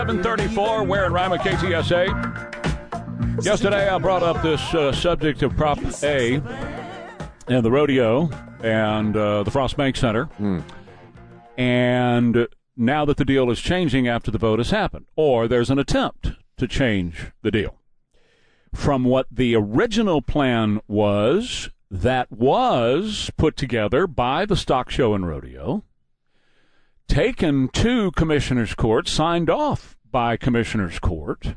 734, Ware and Rima, KTSA. Yesterday I brought up this subject of Prop A and the rodeo and the Frost Bank Center. And now that the deal is changing after the vote has happened, or there's an attempt to change the deal. From what the original plan was, that was put together by the Stock Show and Rodeo, taken to Commissioner's Court, signed off by Commissioner's Court,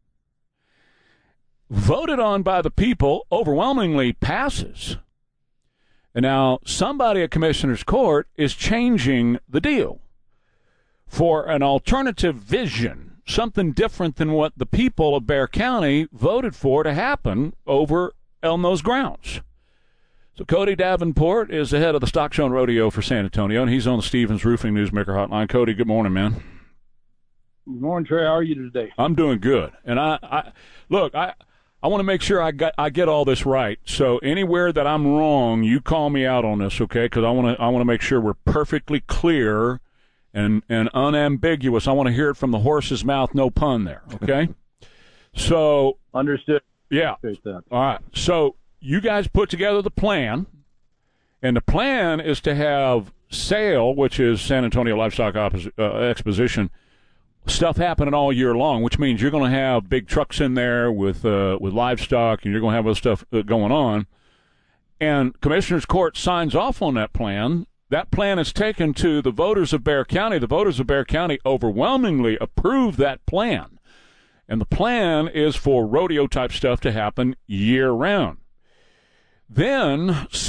voted on by the people, overwhelmingly passes. And now somebody at Commissioner's Court is changing the deal for an alternative vision, something different than what the people of Bexar County voted for to happen over on those grounds. So Cody Davenport is the head of the Stock Show and Rodeo for San Antonio, and he's on the Stevens Roofing Newsmaker Hotline. Cody, good morning, man. Good morning, Trey. How are you today? I'm doing good. And I want to make sure I get all this right. So anywhere that I'm wrong, you call me out on this, okay? Because I want to make sure we're perfectly clear and unambiguous. I want to hear it from the horse's mouth, no pun there, okay? So understood. Yeah. All right. So you guys put together the plan, and the plan is to have sale, which is San Antonio Livestock Exposition, stuff happening all year long, which means you're going to have big trucks in there with livestock, and you're going to have other stuff going on. And Commissioner's Court signs off on that plan. That plan is taken to the voters of Bexar County. The voters of Bexar County overwhelmingly approve that plan. And the plan is for rodeo-type stuff to happen year-round. Then